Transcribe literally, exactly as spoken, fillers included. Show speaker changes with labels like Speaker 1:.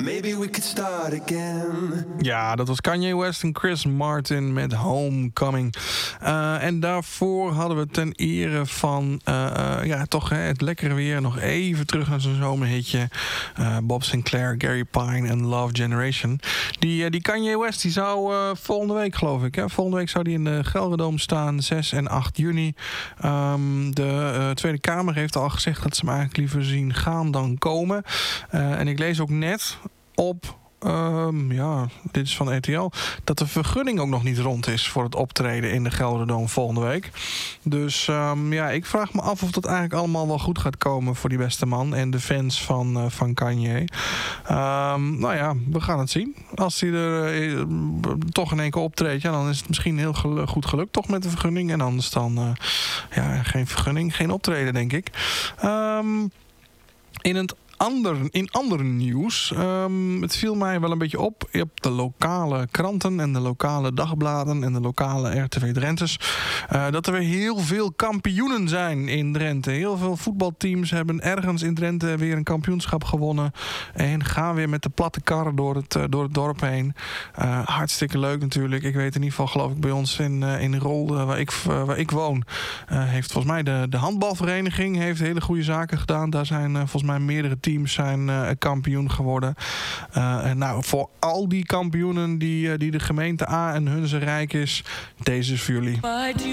Speaker 1: Maybe we could start again.
Speaker 2: Ja, dat was Kanye West en Chris Martin met Homecoming. Uh, en daarvoor hadden we ten ere van uh, uh, ja, toch hè, het lekkere weer nog even terug naar zo'n zomerhitje. Uh, Bob Sinclair, Gary Pine en Love Generation. Die, uh, die Kanye West die zou uh, volgende week, geloof ik. Hè? Volgende week zou die in de Gelredome staan, zes en acht juni. Um, de uh, Tweede Kamer heeft al gezegd dat ze hem eigenlijk liever zien gaan dan komen. Uh, en ik lees ook net op... Um, ja, dit is van R T L, dat de vergunning ook nog niet rond is voor het optreden in de Gelderdoom volgende week. Dus um, ja, ik vraag me af of dat eigenlijk allemaal wel goed gaat komen voor die beste man en de fans van, uh, van Kanye. Um, nou ja, we gaan het zien. Als hij er uh, toch in één keer optreedt, ja, dan is het misschien heel gel- goed gelukt toch met de vergunning. En anders dan, uh, ja, geen vergunning, geen optreden, denk ik. Um, in het Ander, in ander nieuws, um, het viel mij wel een beetje op op de lokale kranten en de lokale dagbladen en de lokale R T V Drentes, uh, dat er weer heel veel kampioenen zijn in Drenthe. Heel veel voetbalteams hebben ergens in Drenthe weer een kampioenschap gewonnen en gaan weer met de platte kar door het, uh, door het dorp heen. Uh, hartstikke leuk natuurlijk. Ik weet in ieder geval, geloof ik, bij ons in, uh, in Rol, uh, waar, ik, uh, waar ik woon, uh, heeft volgens mij de, de handbalvereniging heeft hele goede zaken gedaan. Daar zijn uh, volgens mij meerdere teams zijn uh, kampioen geworden. Uh, en nou, voor al die kampioenen die, uh, die de gemeente A en Hunze rijk is, deze is voor jullie.